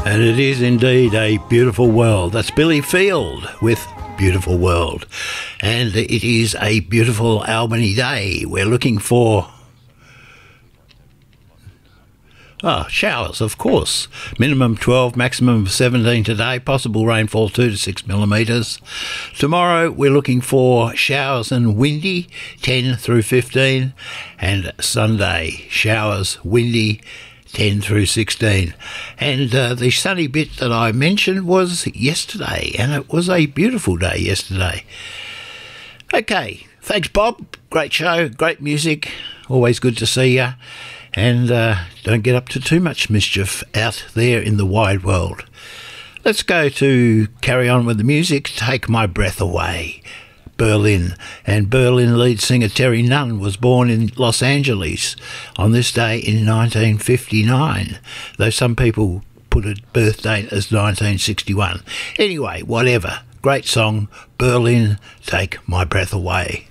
And it is indeed a beautiful world. That's Billy Field with Beautiful World. And it is a beautiful Albany day. We're looking for showers, of course. Minimum 12, maximum of 17 today. Possible rainfall 2 to 6 millimetres. Tomorrow we're looking for showers and windy 10 through 15. And Sunday, showers, windy 10 through 16. And the sunny bit that I mentioned was yesterday, and it was a beautiful day yesterday. Okay, thanks Bob. Great show, great music. Always good to see you. And don't get up to too much mischief out there in the wide world. Let's go to carry on with the music. Take My Breath Away. Berlin. And Berlin lead singer Terry Nunn was born in Los Angeles on this day in 1959, though some people put a birth date as 1961. Anyway, whatever. Great song, Berlin, Take My Breath Away.